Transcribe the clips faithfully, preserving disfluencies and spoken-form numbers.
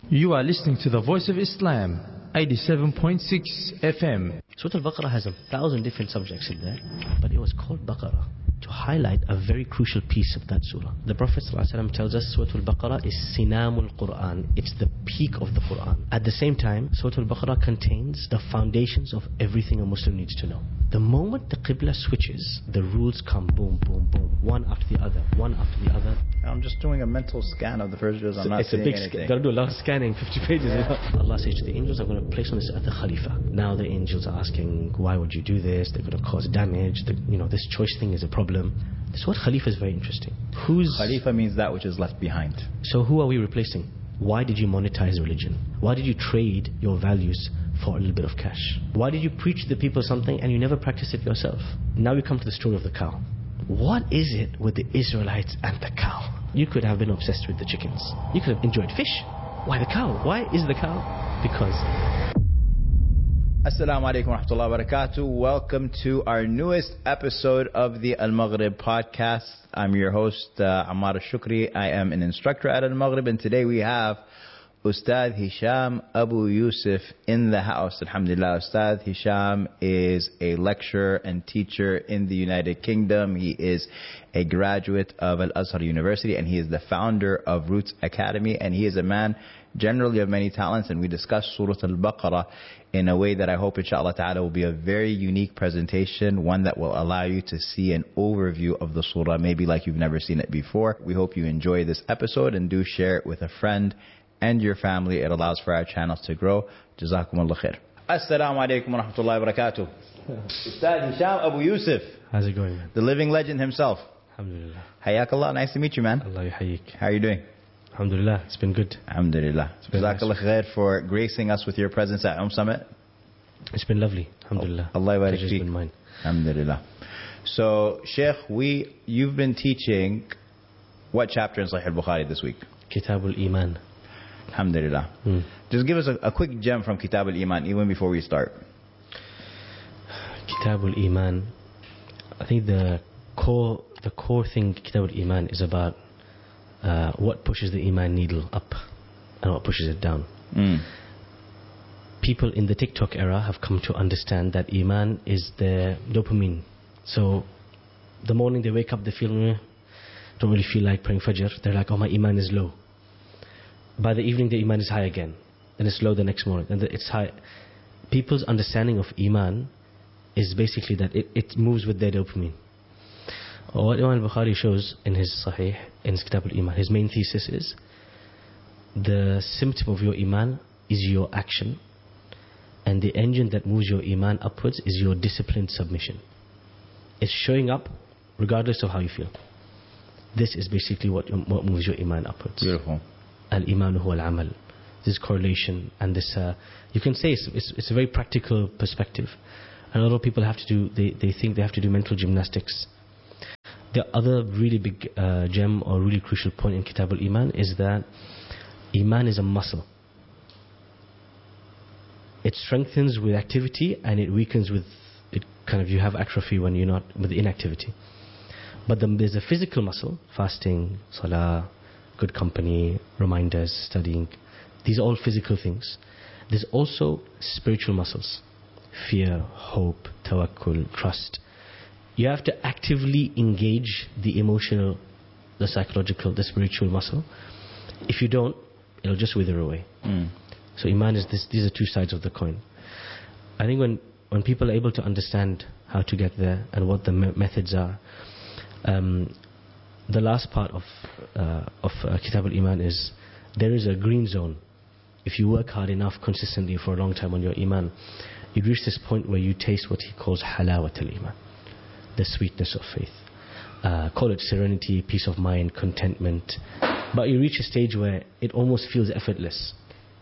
You are listening to the Voice of Islam, eighty-seven point six F M. Surah Al-Baqarah has a thousand different subjects in there, but it was called Baqarah to highlight a very crucial piece of that surah. The Prophet ﷺ tells us Surah Al-Baqarah is Sinamul Quran. It's the peak of the Quran. At the same time, Surah Al-Baqarah contains the foundations of everything a Muslim needs to know. The moment the Qibla switches, the rules come boom, boom, boom, one after the other, one after the other. I'm just doing a mental scan of the verses. I'm so not it's seeing a big anything. Sc- gotta do a lot of scanning, fifty pages. Yeah. Allah says to the angels, I'm going to place on this at the Khalifa. Now the angels are asking, why would you do this? They're going to cause damage. The, you know, this choice thing is a problem. This word Khalifa is very interesting. Who's Khalifa means that which is left behind. So who are we replacing? Why did you monetize religion? Why did you trade your values for a little bit of cash? Why did you preach to the people something and you never practice it yourself? Now we come to the story of the cow. What is it with the Israelites and the cow? You could have been obsessed with the chickens. You could have enjoyed fish. Why the cow? Why is the cow? Because Assalamu alaikum wa rahmatullahi wa barakatuh. Welcome to our newest episode of the Al-Maghrib podcast. I'm your host, uh, Ammar Al-Shukri. I am an instructor at Al-Maghrib, and today we have Ustad Hisham Abu Yusuf in the house. Alhamdulillah. Ustad Hisham is a lecturer and teacher in the United Kingdom. He is a graduate of Al-Azhar University, and he is the founder of Roots Academy, and he is a man generally of many talents, and we discuss Surah Al-Baqarah in a way that I hope inshallah ta'ala will be a very unique presentation, one that will allow you to see an overview of the surah, maybe like you've never seen it before. We hope you enjoy this episode and do share it with a friend and your family. It allows for our channels to grow. Jazakumullah khair. Assalamu alaikum wa rahmatullahi wa barakatuh. Ustad Hisham Abu Yusuf. How's it going, man? The living legend himself. Alhamdulillah. Hayakallah. Nice to meet you, man. Allah yuhayyik. How are you doing? Alhamdulillah. It's been good. Alhamdulillah. Jazakallah khair for gracing us with your presence at Umm Summit. It's been lovely. Alhamdulillah. Allah yabarak Pleasure's feek. been mine. Alhamdulillah. So, Sheikh, we, you've been teaching what chapter in Sahih al-Bukhari this week? Kitab al-Iman. Alhamdulillah. Hmm. Just give us a, a quick gem from Kitab al-Iman, even before we start. Kitab al-Iman. I think the core, the core thing Kitab al-Iman is about uh, what pushes the Iman needle up and what pushes it down. Mm. People in the TikTok era have come to understand that Iman is their dopamine. So the morning they wake up, they feel, eh, don't really feel like praying Fajr. They're like, oh, my Iman is low. By the evening, the Iman is high again. Then it's low the next morning. And it's high. People's understanding of Iman is basically that it, it moves with their dopamine. What Imam al-Bukhari shows in his Sahih, in his Kitab al-Iman, his main thesis is the symptom of your Iman is your action, and the engine that moves your Iman upwards is your disciplined submission. It's showing up regardless of how you feel. This is basically what, what moves your Iman upwards. Beautiful. Al-Iman huwa al-amal. This correlation and this, uh, you can say it's, it's, it's a very practical perspective. And a lot of people have to do, they, they think they have to do mental gymnastics. The other really big uh, gem or really crucial point in Kitab al-Iman is that Iman is a muscle. It strengthens with activity and it weakens with, it kind of, you have atrophy when you're not, with inactivity. But the, there's a physical muscle, fasting, salah, good company, reminders, studying. These are all physical things. There's also spiritual muscles. Fear, hope, tawakkul, trust. You have to actively engage the emotional, the psychological, the spiritual muscle. If you don't, it'll just wither away. Mm. So Iman is this, these are two sides of the coin. I think when, when people are able to understand how to get there and what the me- methods are, um, the last part of, uh, of uh, Kitab al-Iman is there is a green zone. If you work hard enough consistently for a long time on your Iman, you reach this point where you taste what he calls halawat al-Iman, the sweetness of faith. Uh, call it serenity, peace of mind, contentment. But you reach a stage where it almost feels effortless.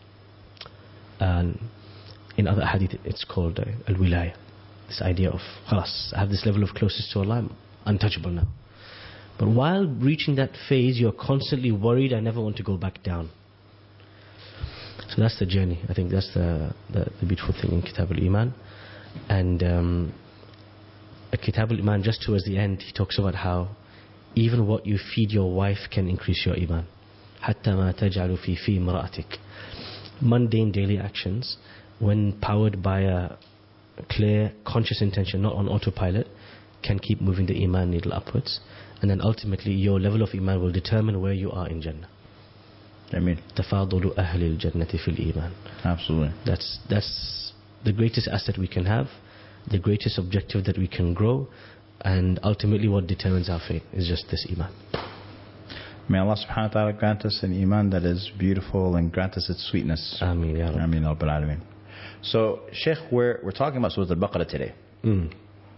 And in other hadith, it's called uh, al-wilaya. This idea of, khalas, I have this level of closeness to Allah, I'm untouchable now. But while reaching that phase, you're constantly worried, I never want to go back down. So that's the journey. I think that's the, the, the beautiful thing in Kitab al-Iman. And um, Kitab al-Iman, just towards the end, he talks about how even what you feed your wife can increase your Iman. حتى ما تجعل في في امرأتك. Mundane daily actions, when powered by a clear, conscious intention, not on autopilot, can keep moving the iman needle upwards. And then ultimately your level of iman will determine where you are in Jannah. I mean, تفاضل أهل الجنة في الإيمان. Absolutely. That's, that's the greatest asset we can have, the greatest objective that we can grow, and ultimately what determines our fate is just this iman. May Allah subhanahu wa ta'ala grant us an iman that is beautiful and grant us its sweetness. Ameen ya Rabbi. Ameen Rabbil Alameen. So, Sheikh, we're, we're talking about Surah Al-Baqarah today. Mm.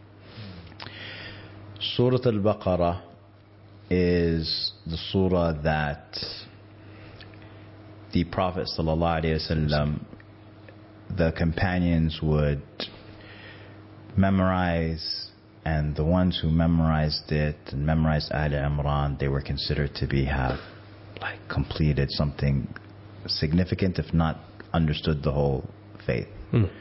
Surah Al-Baqarah is the surah that the Prophet sallallahu alaihi wasallam, the companions would memorize, and the ones who memorized it and memorized Al Imran, they were considered to be have like completed something significant, if not understood the whole faith. Mm.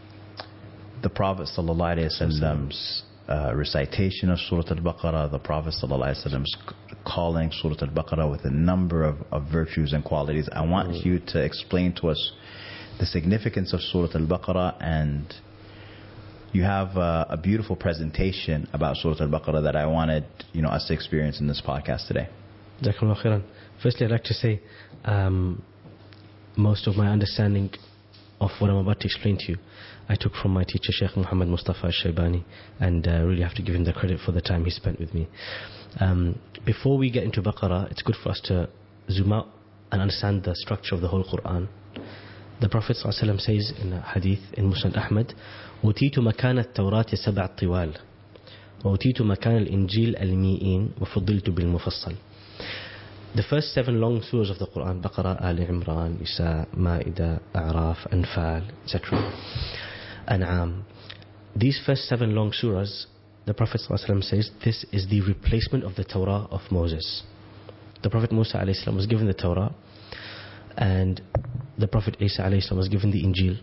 The Prophet sallallahu alaihi wasallam's uh, recitation of Surah Al-Baqarah, the Prophet sallallahu alaihi wasallam's calling Surah Al-Baqarah with a number of, of virtues and qualities. I want mm. you to explain to us the significance of Surah Al-Baqarah, and you have a, a beautiful presentation about Surah Al-Baqarah that I wanted, you know, us to experience in this podcast today. Jazakallah khairan. Firstly, I'd like to say um, most of my understanding of what I'm about to explain to you I took from my teacher Sheikh Muhammad Mustafa Al-Shaybani, and uh, really have to give him the credit for the time he spent with me. Um, before we get into Baqarah, it's good for us to zoom out and understand the structure of the whole Quran. The Prophet ﷺ says in a hadith in Musnad Ahmad, أُوتِيتُ مَكَانَ التَّوْرَاةِ سَبْعَ الطِّوَالِ وَأُوتِيتُ مَكَانَ الْإِنْجِيلِ الْمِئِينَ وَفُضِّلْتُ بِالْمُفَصَّلِ. The first seven long surahs of the Quran, Baqarah, Ali Imran, Nisa, Ma'idah, A'raf, Anfal, et cetera, An'am. These first seven long surahs, the Prophet ﷺ says, this is the replacement of the Torah of Moses. The Prophet Musa ﷺ was given the Torah, and the Prophet Isa ﷺ was given the Injil.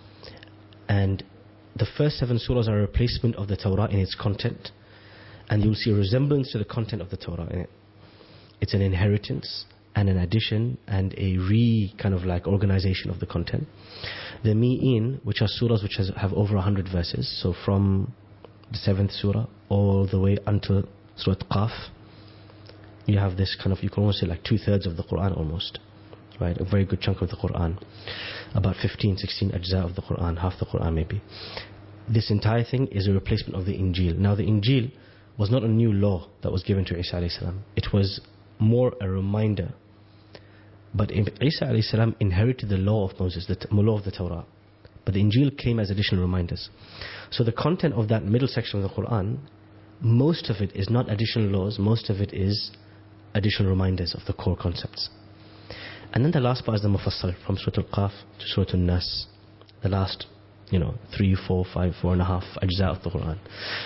And the first seven surahs are a replacement of the Torah in its content, and you'll see a resemblance to the content of the Torah in it. It's an inheritance and an addition and a re kind of like organization of the content. The Mi'in, which are surahs which has, have over a hundred verses, so from the seventh surah all the way until Surah Qaf, you have this kind of, you can almost say like two-thirds of the Quran almost, right? A very good chunk of the Quran, about fifteen, sixteen ajza of the Quran, half the Quran maybe. This entire thing is a replacement of the Injil. Now the Injil was not a new law that was given to Isa alayhi salam. It was more a reminder. But Isa alayhi salam inherited the law of Moses, the law of the Torah. But the Injil came as additional reminders. So the content of that middle section of the Quran, most of it is not additional laws, most of it is additional reminders of the core concepts. And then the last part is the Mufassal, from Surah Al-Qaf to Surah Al-Nas, the last, you know, three, four, five, four and a half ajza of the Quran.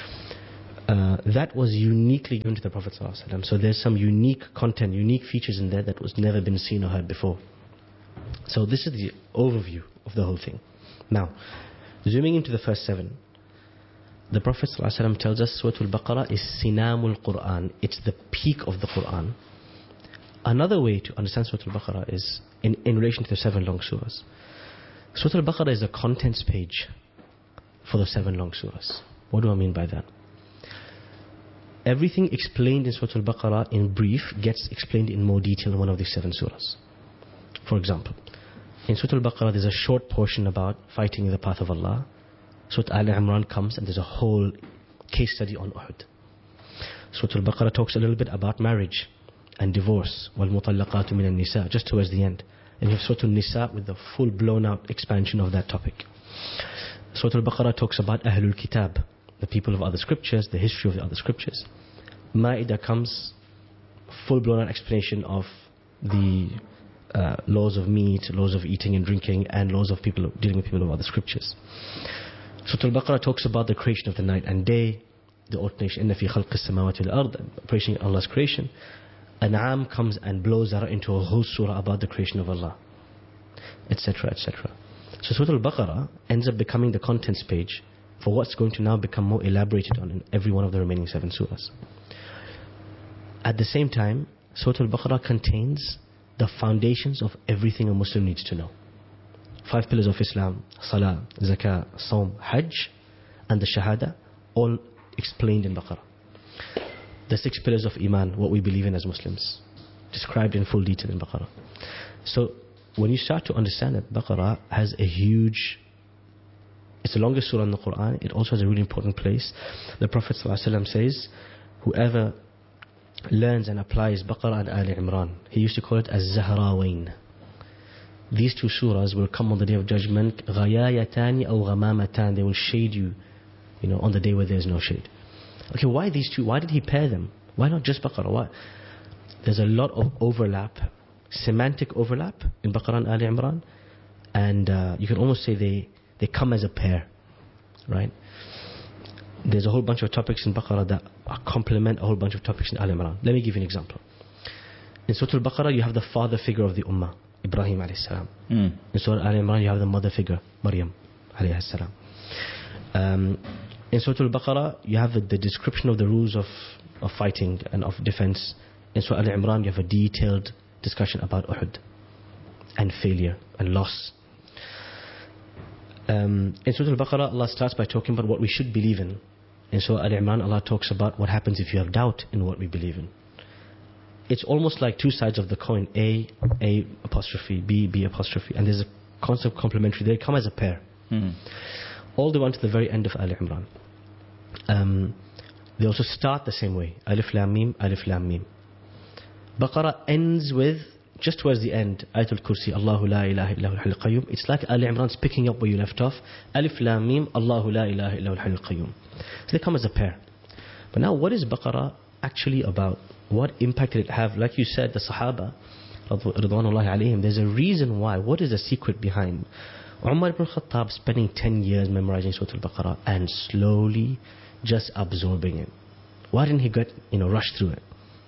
Uh, that was uniquely given to the Prophet ﷺ. So there's some unique content, unique features in there that was never been seen or heard before. So this is the overview of the whole thing. Now, zooming into the first seven, the Prophet ﷺ tells us Surah Al-Baqarah is Sinamul Quran. It's the peak of the Quran. Another way to understand Surah Al-Baqarah is in, in relation to the seven long surahs. Surah Al-Baqarah is a contents page for the seven long surahs. What do I mean by that? Everything explained in Surah Al-Baqarah in brief gets explained in more detail in one of these seven surahs. For example, in Surah Al-Baqarah there's a short portion about fighting in the path of Allah. Surah Al-Imran comes and there's a whole case study on Uhud. Surah Al-Baqarah talks a little bit about marriage and divorce. وَالْمُطَلَّقَاتُ مِنَ النِّسَاءِ, just towards the end. And you have Surah Al-Nisa with the full blown out expansion of that topic. Surah Al-Baqarah talks about Ahlul Kitab, the people of other scriptures, the history of the other scriptures. Ma'idah comes, full blown out explanation of the uh, laws of meat, laws of eating and drinking, and laws of people dealing with people of other scriptures. Surah Al-Baqarah talks about the creation of the night and day, the ordination, إِنَّ فِي خَلْقِ السَّمَاوَاتِ وَالْأَرْضِ, praising Allah's creation. An'am comes and blows that into a whole surah about the creation of Allah, etc, et cetera. So Surah Al-Baqarah ends up becoming the contents page for what's going to now become more elaborated on in every one of the remaining seven surahs. At the same time, Surah Al-Baqarah contains the foundations of everything a Muslim needs to know. Five pillars of Islam: Salah, Zakah, Sawm, Hajj, and the Shahada, all explained in Baqarah. The six pillars of Iman, what we believe in as Muslims, described in full detail in Baqarah. So when you start to understand that Baqarah has a huge, it's the longest surah in the Quran, it also has a really important place. The Prophet ﷺ says, whoever learns and applies Baqarah and Ali Imran, he used to call it Az-Zahrawain. These two surahs will come on the day of judgment, غَيَايَتَانِ أَوْ غَمَامَتَانِ, they will shade you, you know, on the day where there is no shade. Okay, why these two? Why did he pair them? Why not just Baqarah? Why? There's a lot of overlap, semantic overlap in Baqarah and Ali Imran, and uh, you can almost say they, they come as a pair, right? There's a whole bunch of topics in Baqarah that complement a whole bunch of topics in Ali Imran. Let me give you an example. In Surah Al-Baqarah, you have the father figure of the Ummah, Ibrahim alayhi salam. Mm. In Surah Ali Imran, you have the mother figure, Maryam alayhi salam. Um, in Surah Al-Baqarah, you have the, the description of the rules of, of fighting and of defense. In Surah Ali Imran, you have a detailed discussion about Uhud and failure and loss. Um, in Surah Al-Baqarah, Allah starts by talking about what we should believe in. In Surah Ali Imran, Allah talks about what happens if you have doubt in what we believe in. It's almost like two sides of the coin. A, A apostrophe, B, B apostrophe. And there's a concept complementary. They come as a pair. Mm-hmm. All the way to the very end of Ali Imran. Um, they also start the same way. Alif Lam Mim, Alif Lam Mim. Baqarah ends with, just towards the end, Ayatul Kursi, Allahu la ilaha illa huwal hayyul qayyum. It's like Ali Imran's picking up where you left off. Alif Lam Mim, Allahu la ilaha illa huwal hayyul qayyum. So they come as a pair. But now, what is Baqarah actually about? What impact did it have? Like you said, the Sahaba, Ridwanullahi alayhim, there's a reason why. What is the secret behind Umar ibn Khattab spending ten years memorizing Surah Al-Baqarah and slowly just absorbing it? Why didn't he get, you know, rush through it?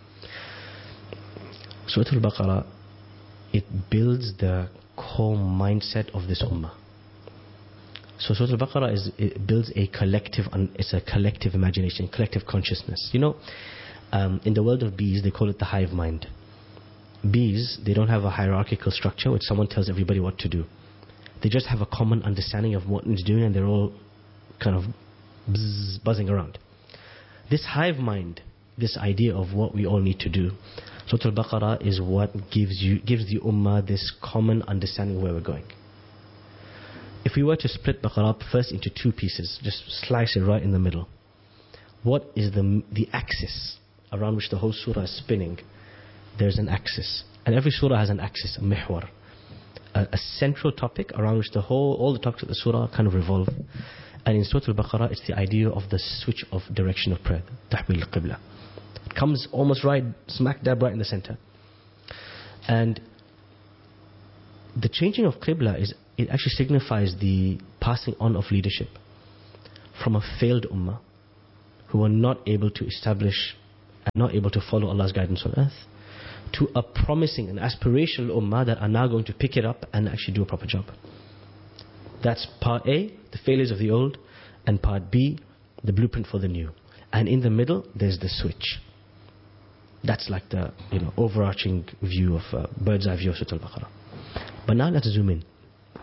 Surah Al-Baqarah, it builds the core mindset of this ummah. So Surah Al-Baqarah is, it builds a collective, it's a collective imagination, collective consciousness. You know, um, in the world of bees, they call it the hive mind. Bees, they don't have a hierarchical structure which someone tells everybody what to do. They just have a common understanding of what it's doing, and they're all kind of bzz, buzzing around. This hive mind, this idea of what we all need to do, Surah Al-Baqarah is what gives you gives the ummah this common understanding of where we're going. If we were to split Baqarah up first into two pieces, just slice it right in the middle, what is the the axis around which the whole surah is spinning? There's an axis, and every surah has an axis, a mihwar, a, a central topic around which the whole all the topics of the surah kind of revolve. And in Surah Al-Baqarah, it's the idea of the switch of direction of prayer, tahwil al-qibla. It comes almost right, smack dab right in the center. And the changing of qibla is, it actually signifies the passing on of leadership from a failed ummah who are not able to establish and not able to follow Allah's guidance on earth, to a promising and aspirational ummah that are now going to pick it up and actually do a proper job. That's part A, the failures of the old, and part B, the blueprint for the new. And in the middle, there's the switch. That's like the, you know, overarching view of uh, bird's eye view of Surah Al-Baqarah. But now let's zoom in.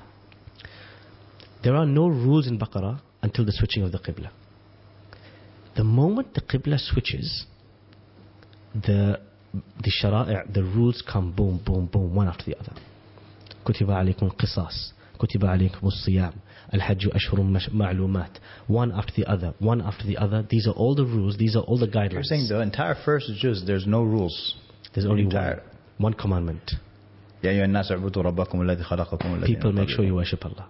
There are no rules in Baqarah until the switching of the Qibla. The moment the Qibla switches, the the shara'i', the rules come boom, boom, boom, one after the other. كتب عليكم قصاص, كتب عليكم الصيام, الحج أشهر معلومات, one after the other, one after the other. These are all the rules, these are all the guidelines. You're saying the entire first juz, there's no rules. There's only one, one commandment. يا أيها الناس اعبدوا ربكم الذي خلقكم الذين People, make sure you worship Allah.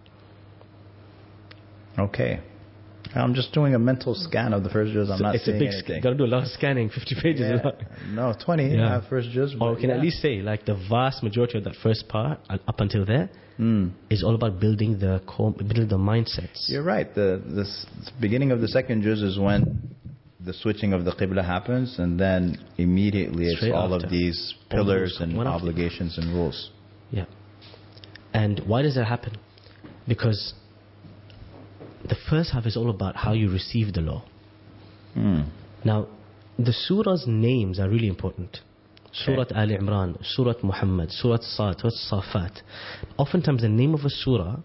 Okay. I'm just doing a mental scan of the first juz. I'm so not it's saying a big anything. Sc- got to do a lot of scanning, fifty pages. Yeah. A lot. No, twenty. Yeah. Uh, first juz. Or we can yeah. at least say, like, the vast majority of that first part, up until there, mm. is all about building the core, building the mindsets. You're right. The, the beginning of the second juz is when the switching of the qibla happens, and then immediately Straight it's all after. Of these pillars and obligations and rules. Yeah. And why does that happen? Because the first half is all about how you receive the law. Mm. Now, the surah's names are really important. Surah Okay. Al Imran, Surah Muhammad, Surah Sad, Surah Safat. Oftentimes the name of a surah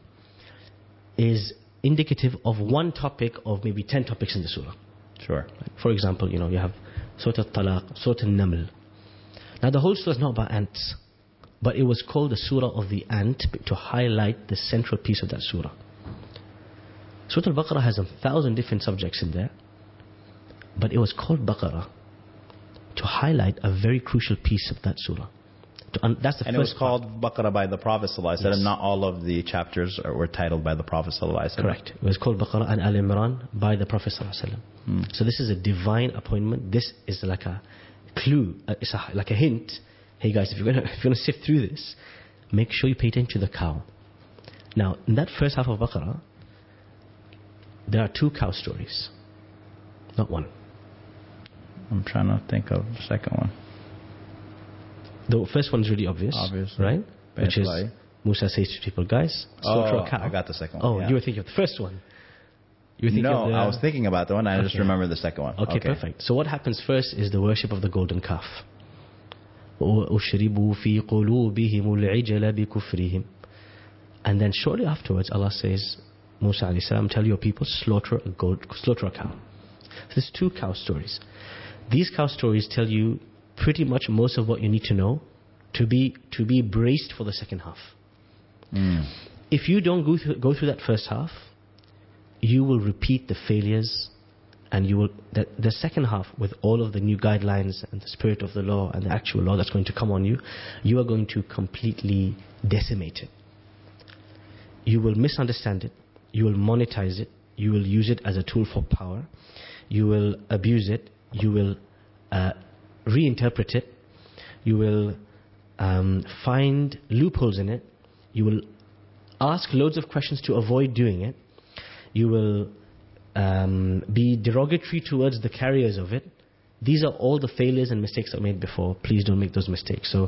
is indicative of one topic of maybe ten topics in the surah. Sure. For example, you know, you have Surah Al-Talaq, Surah Al-Naml. Now the whole surah is not about ants, but it was called the Surah of the Ant to highlight the central piece of that surah. Surah Al-Baqarah has a thousand different subjects in there, but it was called Baqarah to highlight a very crucial piece of that surah. To un- that's the And it was first part. called Baqarah by the Prophet ﷺ, Yes. and not all of the chapters are- were titled by the Prophet ﷺ. Correct. It was called Baqarah and Al Imran by the Prophet ﷺ. Hmm. So this is a divine appointment. This is like a clue, uh, it's a, like a hint. Hey guys, if you're gonna if you're gonna sift through this, make sure you pay attention to the cow. Now, in that first half of Baqarah, there are two cow stories, not one. I'm trying to think of the second one. The first one is really obvious, Obviously. right? Which is Bayt Musa says to people, guys, slaughter Oh, a cow. I got the second one. Oh, yeah. you were thinking of the first one. You were thinking No, of the, I was thinking about the one. I just Okay. remember the second one. Okay, perfect. So what happens first is the worship of the golden calf. وَأُشْرِبُوا فِي قُلُوبِهِمُ الْعِجَلَ بِكُفْرِهِمْ. And then shortly afterwards, Allah says, Musa alayhi salam, tell your people, slaughter a goat, slaughter a cow. So there's two cow stories. These cow stories tell you pretty much most of what you need to know to be to be braced for the second half. Mm. If you don't go through, go through that first half, you will repeat the failures, and you will the, the second half with all of the new guidelines and the spirit of the law and the actual law that's going to come on you, you are going to completely decimate it. You will misunderstand it, you will monetize it, you will use it as a tool for power, you will abuse it, you will uh, reinterpret it, you will um, find loopholes in it, you will ask loads of questions to avoid doing it, you will um, be derogatory towards the carriers of it. These are all the failures and mistakes that were made before. Please don't make those mistakes. So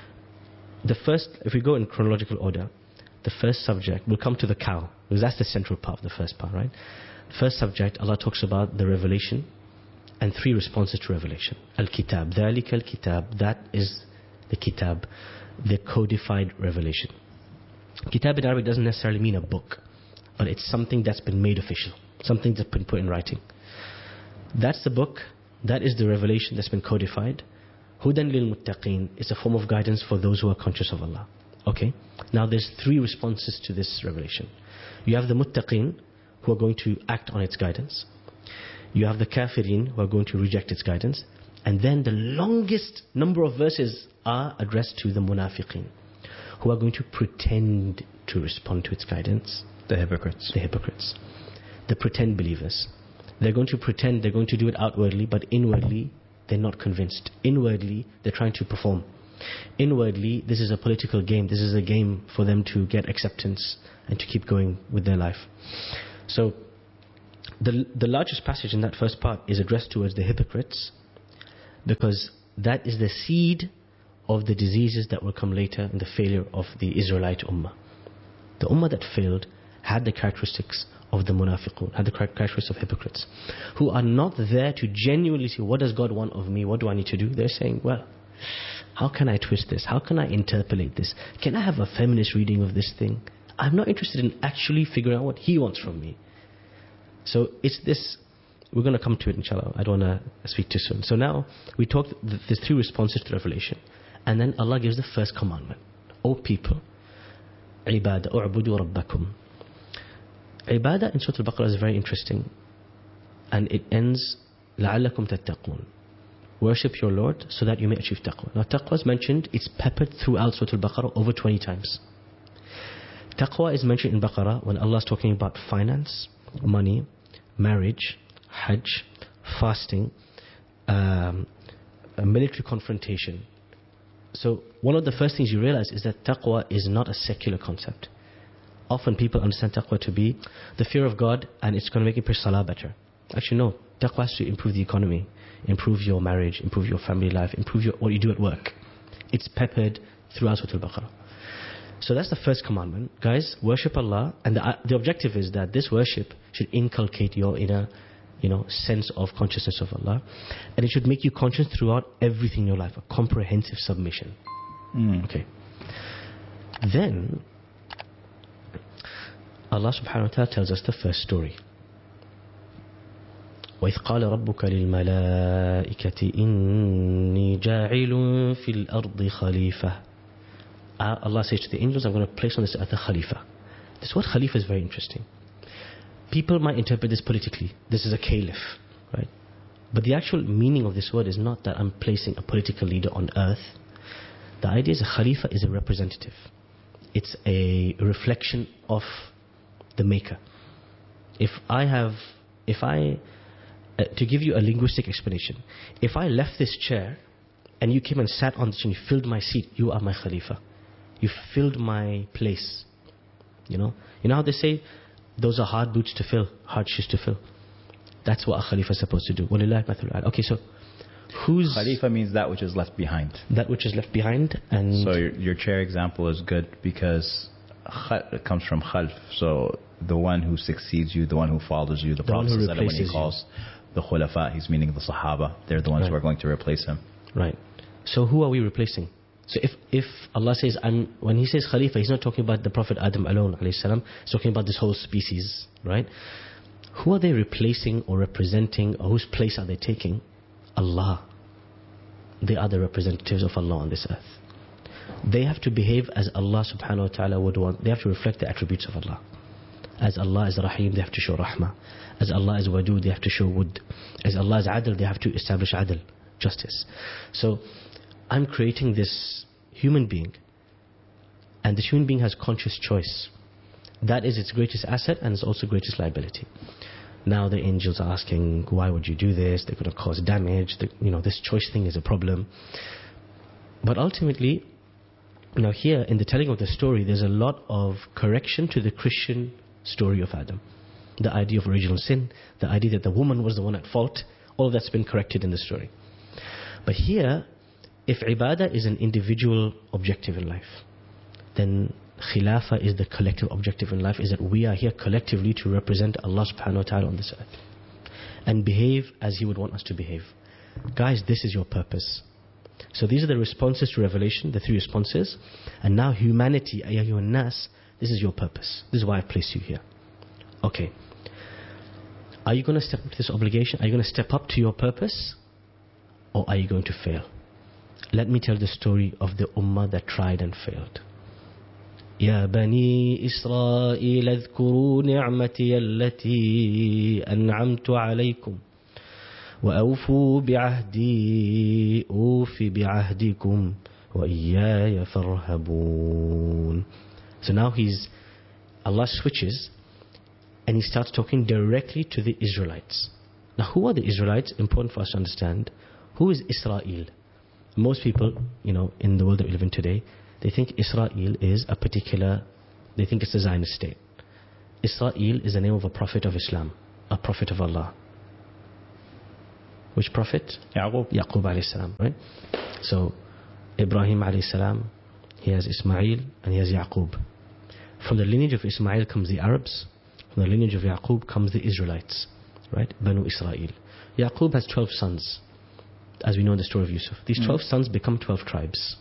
the first, if we go in chronological order, the first subject, we'll come to the cow, because that's the central part of the first part, right? First subject, Allah talks about the revelation and three responses to revelation. Al-Kitab, ذَلِكَ al-Kitab, that is the Kitab, the codified revelation. Kitab in Arabic doesn't necessarily mean a book, but it's something that's been made official, something that's been put in writing. That's the book, that is the revelation that's been codified. Hudan lil muttaqeen is a form of guidance for those who are conscious of Allah. Okay, now there's three responses to this revelation. You have the muttaqeen, who are going to act on its guidance. You have the kafirin, who are going to reject its guidance. And then the longest number of verses are addressed to the munafiqeen, who are going to pretend to respond to its guidance. The hypocrites. The hypocrites. The pretend believers. They're going to pretend, they're going to do it outwardly, but inwardly, they're not convinced. Inwardly, they're trying to perform. Inwardly, this is a political game. This is a game for them to get acceptance and to keep going with their life. So, the, the largest passage in that first part is addressed towards the hypocrites, because that is the seed of the diseases that will come later in the failure of the Israelite ummah. The ummah that failed had the characteristics of the munafiqun, had the characteristics of hypocrites, who are not there to genuinely say, what does God want of me? What do I need to do? They're saying, well, how can I twist this? How can I interpolate this? Can I have a feminist reading of this thing? I'm not interested in actually figuring out what He wants from me. So it's this, we're going to come to it inshallah. I don't want to speak too soon. So now, we talked, there's three responses to revelation. And then Allah gives the first commandment. O people, عبادة اعبدوا ربكم. Ibadah in Surah Al-Baqarah is very interesting. And it ends, لعلكم تتقون. Worship your Lord so that you may achieve taqwa. Now taqwa is mentioned, it's peppered throughout Surah Al-Baqarah over twenty times. Taqwa is mentioned in Baqarah when Allah is talking about finance, money, marriage, hajj, fasting, um, a military confrontation. So one of the first things you realize is that taqwa is not a secular concept. Often people understand taqwa to be the fear of God and it's going to make you pray salah better. Actually no, taqwa has to improve the economy, improve your marriage, improve your family life, improve your, what you do at work. It's peppered throughout Surah Al-Baqarah. So that's the first commandment. Guys, worship Allah, and the, the objective is that this worship should inculcate your inner, you know, sense of consciousness of Allah. And it should make you conscious throughout everything in your life, a comprehensive submission. Mm. Okay. Then, Allah subhanahu wa ta'ala tells us the first story. وَإِذْ قَالَ رَبُّكَ لِلْمَلَائِكَةِ إِنِّي جَاعِلٌ فِي الْأَرْضِ خَلِيفَةً. Allah says to the angels, I'm going to place on this earth a Khalifa. This word Khalifa is very interesting. People might interpret this politically. This is a caliph, right? But the actual meaning of this word is not that I'm placing a political leader on earth. The idea is a Khalifa is a representative. It's a reflection of the Maker. If I have, if I, uh, to give you a linguistic explanation, if I left this chair and you came and sat on this and you filled my seat, you are my Khalifa. You filled my place. You know, you know how they say, those are hard boots to fill, hard shoes to fill. That's what a Khalifa is supposed to do. Okay, so who's Khalifa means that which is left behind. That which is left behind, and so your, your chair example is good because it comes from khalf. So the one who succeeds you, the one who follows you, the, the Prophet said when he calls you. The khulafa, he's meaning the Sahaba. They're the ones right. who are going to replace him. Right. So who are we replacing? So if if Allah says, I'm, when He says Khalifa, He's not talking about the Prophet Adam alone, alayhi salam. He's talking about this whole species, right? Who are they replacing or representing, or whose place are they taking? Allah. They are the representatives of Allah on this earth. They have to behave as Allah subhanahu wa ta'ala would want. They have to reflect the attributes of Allah. As Allah is Rahim, they have to show Rahmah. As Allah is Wadud, they have to show Wud. As Allah is Adl, they have to establish Adl, justice. So I'm creating this human being, and this human being has conscious choice. That is its greatest asset, and its also greatest liability. Now the angels are asking, why would you do this? They're going to cause damage. The, you know, this choice thing is a problem. But ultimately, now here in the telling of the story, there's a lot of correction to the Christian story of Adam. The idea of original sin, the idea that the woman was the one at fault, all that's been corrected in the story. But here, if ibadah is an individual objective in life, then khilafah is the collective objective in life, is that we are here collectively to represent Allah subhanahu wa ta'ala on this earth and behave as He would want us to behave. Guys, this is your purpose. So these are the responses to revelation, the three responses. And now humanity, ayyuhan nas, this is your purpose. This is why I placed you here. Okay. Are you going to step up to this obligation? Are you going to step up to your purpose? Or are you going to fail? Let me tell the story of the ummah that tried and failed. يا بني إسرائيل اذكروا نعمتي التي أنعمت عليكم وأوفوا بعهدي أوف بعهدكم وإياي فارهبون. So now he's, Allah switches and he starts talking directly to the Israelites. Now who are the Israelites? Important for us to understand. Who is Israel? Most people, you know, in the world that we live in today, they think Israel is a particular, they think it's a Zionist state. Israel is the name of a prophet of Islam, a prophet of Allah. Which prophet? Yaqub. Yaqub alayhi salam, right? So, Ibrahim alayhi salam, he has Ismail and he has Yaqub. From the lineage of Ismail comes the Arabs. From the lineage of Yaqub comes the Israelites, right? Banu Israel. Yaqub has twelve sons, as we know in the story of Yusuf. These twelve mm. sons become twelve tribes.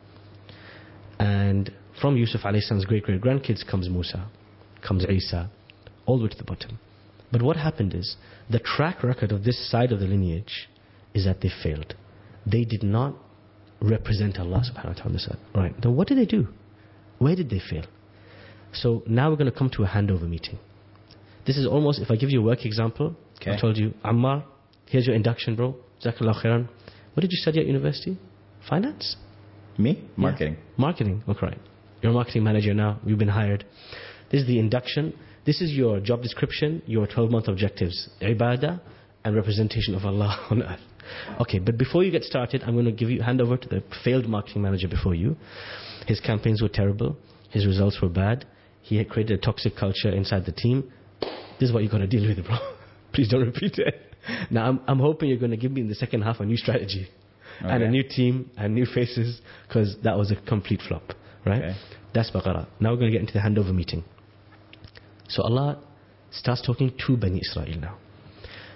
And from Yusuf alayhi salam's great-great-grandkids comes Musa, comes Isa, all the way to the bottom. But what happened is, the track record of this side of the lineage is that they failed. They did not represent Allah subhanahu wa ta'ala on this earth. Right. Then what did they do? Where did they fail? So now we're going to come to a handover meeting. This is almost, if I give you a work example, okay. I told you, Ammar, here's your induction, bro. Jazakallah khairan. What did you study at university? Finance? Me? Marketing. Yeah. Marketing. Okay, right. You're a marketing manager now. You've been hired. This is the induction. This is your job description, your twelve-month objectives. Ibadah and representation of Allah on earth. Okay, but before you get started, I'm going to give you hand over to the failed marketing manager before you. His campaigns were terrible. His results were bad. He had created a toxic culture inside the team. This is what you're going to deal with, bro. Please don't repeat it. Now, I'm, I'm hoping you're going to give me in the second half a new strategy. Okay. And a new team and new faces, because that was a complete flop, right? Okay. That's Baqarah. Now we're going to get into the handover meeting. So Allah starts talking to Bani Israel now.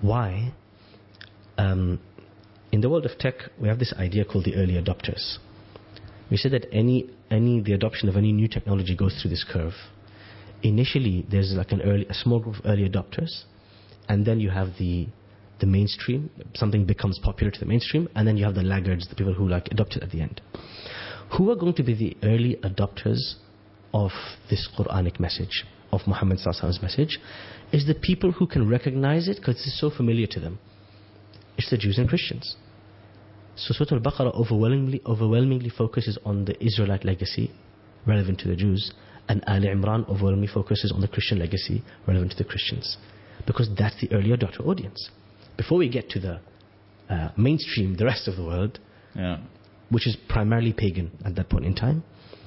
why um, in the world of tech we have this idea called the early adopters. We said that any any the adoption of any new technology goes through this curve. Initially, there's like an early, a small group of early adopters, and then you have the the mainstream. Something becomes popular to the mainstream, and then you have the laggards, the people who like adopt it at the end. Who are going to be the early adopters of this Quranic message, of Muhammad sallallahu alaihi wasallam's message? Is the people who can recognize it because it's so familiar to them. It's the Jews and Christians. So Surah Al-Baqarah overwhelmingly, overwhelmingly focuses on the Israelite legacy relevant to the Jews, and Ali Imran overwhelmingly focuses on the Christian legacy relevant to the Christians, because that's the early adopter audience. Before we get to the uh, mainstream, the rest of the world, yeah. which is primarily pagan at that point in time,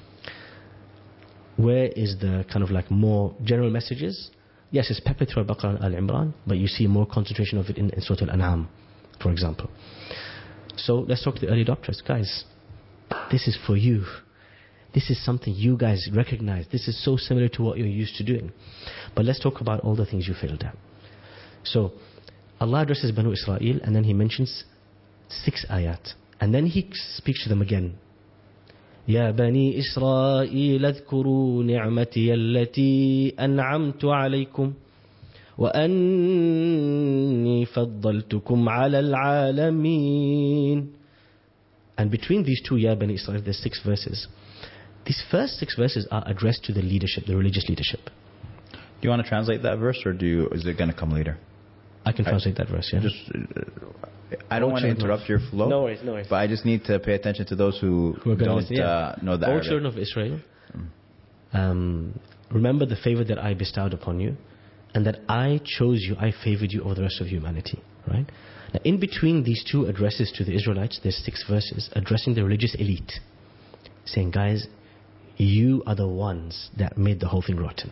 where is the kind of like more general messages? Yes, it's peppered through Al-Baqarah and Al-Imran, but you see more concentration of it in, in Surah Al-An'am, for example. So let's talk to the early adopters. Guys, this is for you. This is something you guys recognize. This is so similar to what you're used to doing. But let's talk about all the things you failed at. So Allah addresses Banu Israel, and then He mentions six ayat. And then He speaks to them again. يا بني إسرائيل اذكروا نعمتي التي أنعمت عليكم وأني فضلتكم على العالمين. And between these two Ya Bani Israel, there's six verses. These first six verses are addressed to the leadership, the religious leadership. Do you want to translate that verse, or do you, is it going to come later? I can translate I, that verse, yeah. Just, uh, I don't want to interrupt your flow. No worries, no worries. But I just need to pay attention to those who, who don't listen, yeah. uh, know the O Arabic. children of Israel, um, remember the favor that I bestowed upon you, and that I chose you, I favored you over the rest of humanity. Right? Now, in between these two addresses to the Israelites, there's six verses addressing the religious elite, saying, guys, you are the ones that made the whole thing rotten.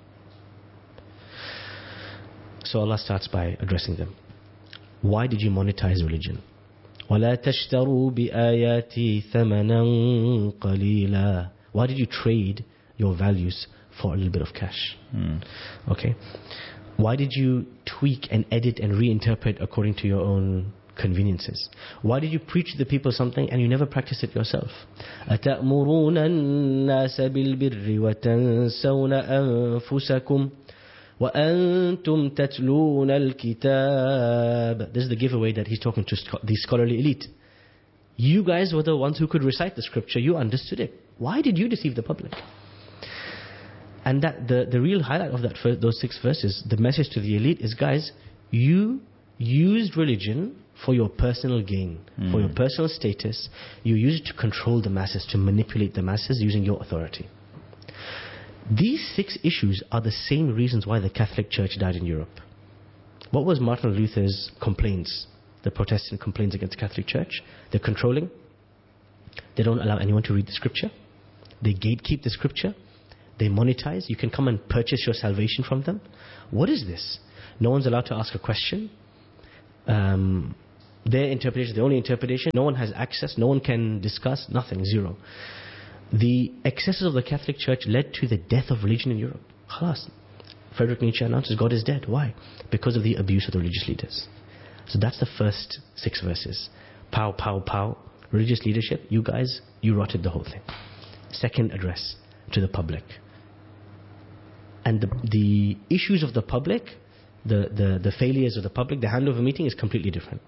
So Allah starts by addressing them. Why did you monetize religion? وَلَا تَشْتَرُوا بِآيَاتِي ثَمَنًا قَلِيلًا. Why did you trade your values for a little bit of cash? Hmm. Okay. Why did you tweak and edit and reinterpret according to your own conveniences? Why did you preach to the people something and you never practice it yourself? أَتَأْمُرُونَ النَّاسَ بِالْبِرِّ وَتَنْسَوْنَ أَنفُسَكُمْ وَأَنْتُمْ تَتْلُونَ الْكِتَابَ. This is the giveaway that he's talking to the scholarly elite. You guys were the ones who could recite the scripture. You understood it. Why did you deceive the public? And that the, the real highlight of that first, those six verses, the message to the elite is, guys, you used religion for your personal gain, mm. for your personal status. You used it to control the masses, to manipulate the masses using your authority. These six issues are the same reasons why the Catholic Church died in Europe. What was Martin Luther's complaints, the Protestant complaints against the Catholic Church? They're controlling. They don't allow anyone to read the scripture. They gatekeep the scripture. They monetize. You can come and purchase your salvation from them. What is this? No one's allowed to ask a question. Um, their interpretation, the only interpretation. No one has access. No one can discuss. Nothing. Zero. The excesses of the Catholic Church led to the death of religion in Europe. Khalas. Friedrich Nietzsche announces God is dead. Why? Because of the abuse of the religious leaders. So that's the first six verses. Pow, pow, pow. Religious leadership, you guys, you rotted the whole thing. Second address to the public. And the, the issues of the public, the, the, the failures of the public, the handover meeting is completely different.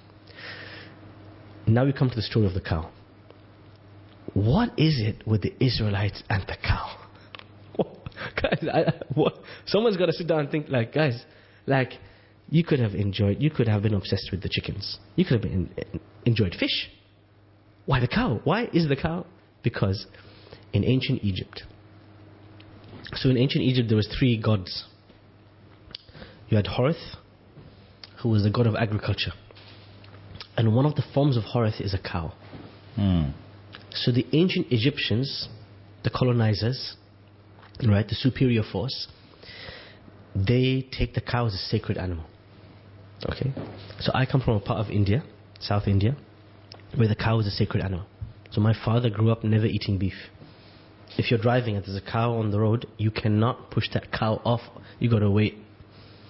Now we come to the story of the cow. What is it with the Israelites and the cow? Guys, I, what? Someone's got to sit down and think, like, guys, like, you could have enjoyed, you could have been obsessed with the chickens. You could have been, enjoyed fish. Why the cow? Why is the cow? Because in ancient Egypt, so in ancient Egypt there was three gods. You had Horeth, who was the god of agriculture. And one of the forms of Horeth is a cow. Hmm. So the ancient Egyptians, the colonizers, right, the superior force, they take the cow as a sacred animal. Okay? So I come from a part of India, South India, where the cow is a sacred animal. So my father grew up never eating beef. If you're driving and there's a cow on the road, you cannot push that cow off. You got to wait.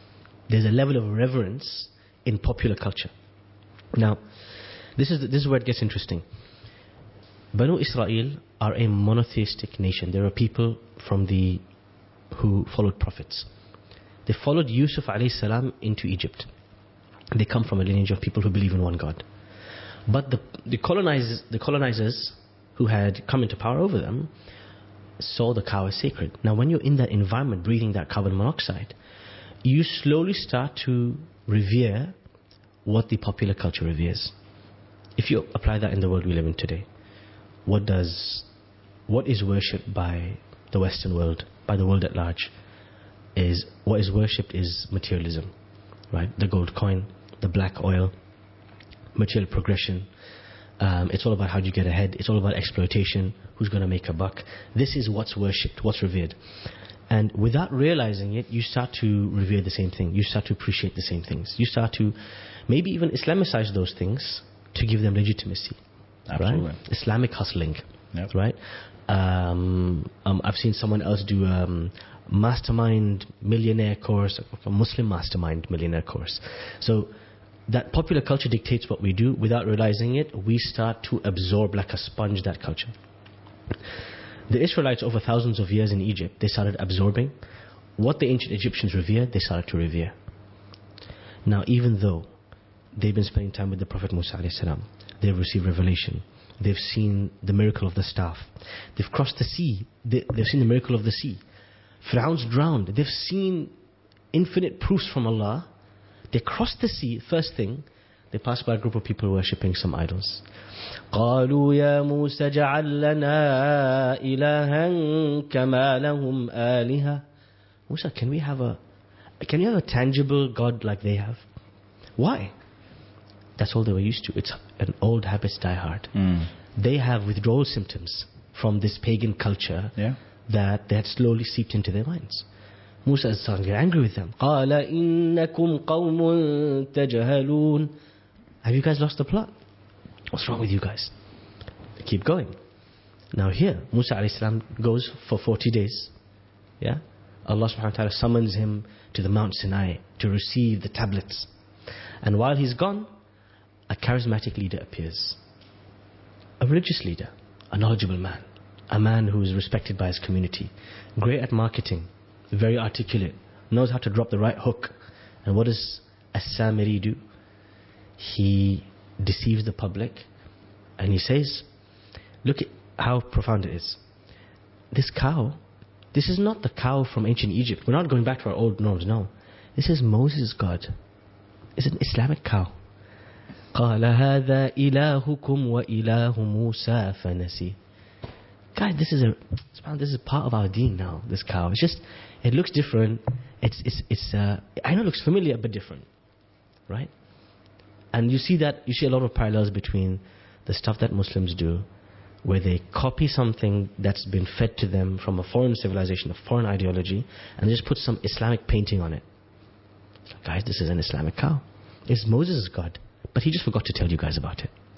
There's a level of reverence in popular culture. Now, this is, the, this is where it gets interesting. Banu Israel are a monotheistic nation. There are people from the who followed prophets. They followed Yusuf alayhi salam into Egypt. They come from a lineage of people who believe in one God. But the, the, colonizers, the colonizers who had come into power over them saw the cow as sacred. Now when you're in that environment, breathing that carbon monoxide, you slowly start to revere what the popular culture reveres. If you apply that in the world we live in today, what does, what is worshipped by the Western world, by the world at large, is what is worshipped is materialism, right? The gold coin, the black oil, material progression. Um, it's all about how do you get ahead. It's all about exploitation. Who's going to make a buck? This is what's worshipped, what's revered. And without realizing it, you start to revere the same thing. You start to appreciate the same things. You start to maybe even Islamicize those things to give them legitimacy. Absolutely. Right? Islamic hustling. Yep. Right? Um, um, I've seen someone else do a um, mastermind millionaire course, a Muslim mastermind millionaire course. So that popular culture dictates what we do. Without realizing it, we start to absorb like a sponge that culture. The Israelites over thousands of years in Egypt, they started absorbing what the ancient Egyptians revered, they started to revere. Now even though they've been spending time with the Prophet Musa alayhi salam, they've received revelation, they've seen the miracle of the staff, they've crossed the sea, they, they've seen the miracle of the sea, Fir'aun's drowned, they've seen infinite proofs from Allah. They crossed the sea, first thing, they passed by a group of people worshipping some idols. قالوا يا موسى اجعل لنا إلها كما لهم آلهة. Musa, can we have a can we have a tangible God like they have? Why? That's all they were used to. It's an old habits die hard. Mm. They have withdrawal symptoms from this pagan culture Yeah. that they had slowly seeped into their minds. Musa is starting to get angry with them. قال إنكم قوم تجهلون. Have you guys lost the plot? What's wrong with you guys? They keep going. Now here, Musa alayhi salam goes for forty days. Yeah? Allah subhanahu wa ta'ala summons him to the Mount Sinai to receive the tablets. And while he's gone, a charismatic leader appears. A religious leader, a knowledgeable man, a man who is respected by his community, great at marketing, very articulate, knows how to drop the right hook. And what does As-Samiri do? He deceives the public and he says, look at how profound it is. This cow, this is not the cow from ancient Egypt. We're not going back to our old norms, no. This is Moses' God. It's an Islamic cow. قال هذا إلهكم وإله موسى فنسي. Guys, this is a this is part of our deen now. This cow, it's just, it looks different. It's it's it's. Uh, I know it looks familiar but different, right? And you see that you see a lot of parallels between the stuff that Muslims do, where they copy something that's been fed to them from a foreign civilization, a foreign ideology, and they just put some Islamic painting on it. Guys, this is an Islamic cow. It's Moses' God, but he just forgot to tell you guys about it.